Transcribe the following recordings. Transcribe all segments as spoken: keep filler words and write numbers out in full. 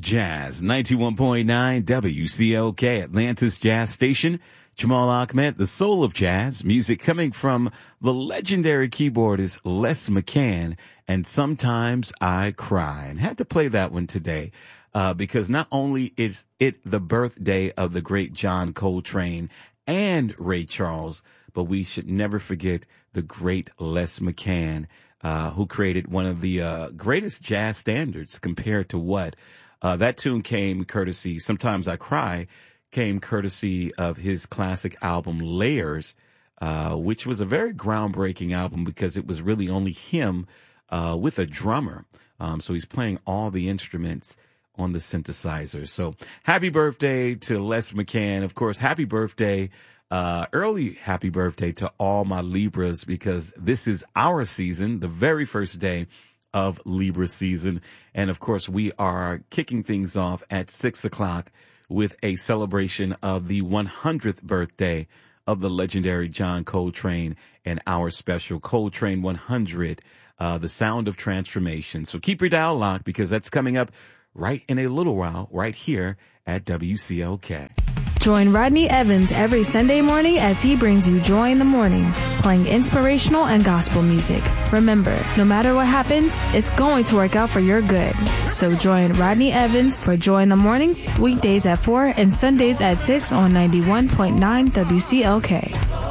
Jazz, ninety-one point nine W C L K, Atlantis Jazz Station. Jamal Ahmed, the soul of jazz, music coming from the legendary keyboardist Les McCann, and Sometimes I Cry. And had to play that one today uh, because not only is it the birthday of the great John Coltrane and Ray Charles, but we should never forget the great Les McCann, uh, who created one of the uh, greatest jazz standards compared to what? Uh, that tune came courtesy, Sometimes I Cry, came courtesy of his classic album Layers, uh, which was a very groundbreaking album because it was really only him uh, with a drummer. Um, so he's playing all the instruments on the synthesizer. So happy birthday to Les McCann. Of course, happy birthday, uh, early happy birthday to all my Libras, because this is our season, the very first day of Libra season. And of course, we are kicking things off at six o'clock with a celebration of the one hundredth birthday of the legendary John Coltrane and our special Coltrane one hundred, uh, the sound of transformation. So keep your dial locked because that's coming up right in a little while, right here at W C L K. Join Rodney Evans every Sunday morning as he brings you Joy in the Morning, playing inspirational and gospel music. Remember, no matter what happens, it's going to work out for your good. So join Rodney Evans for Joy in the Morning, weekdays at four and Sundays at six on ninety-one point nine W C L K.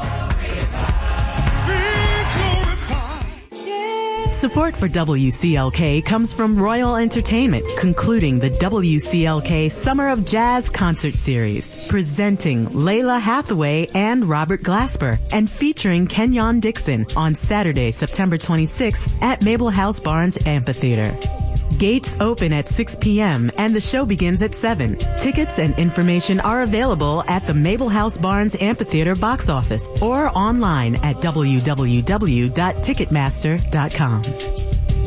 Support for W C L K comes from Royal Entertainment, concluding the W C L K Summer of Jazz Concert Series, presenting Layla Hathaway and Robert Glasper, and featuring Kenyon Dixon on Saturday, September twenty-sixth at Mabel House Barnes Amphitheater. Gates open at six p.m. and the show begins at seven. Tickets and information are available at the Mabel House Barnes Amphitheater box office or online at w w w dot ticketmaster dot com.